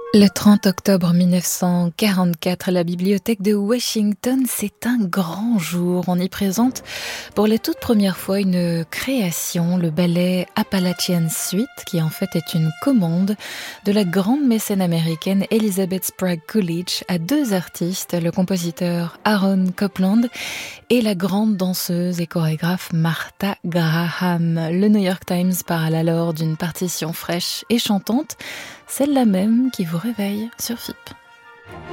Le 30 octobre 1944, à la bibliothèque de Washington, c'est un grand jour. On y présente pour la toute première fois une création, le ballet Appalachian Suite, qui en fait est une commande de la grande mécène américaine Elizabeth Sprague Coolidge à deux artistes, le compositeur Aaron Copland et la grande danseuse et chorégraphe Martha Graham. Le New York Times parle alors d'une partition fraîche et chantante, celle-là même qui vous réveille sur FIP.